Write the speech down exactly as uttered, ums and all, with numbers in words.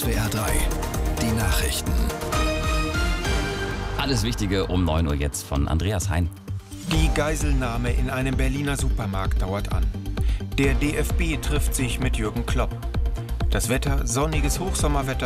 S W R drei, die Nachrichten. Alles Wichtige um neun Uhr jetzt von Andreas Hein. Die Geiselnahme in einem Berliner Supermarkt dauert an. Der D F B trifft sich mit Jürgen Klopp. Das Wetter, sonniges Hochsommerwetter.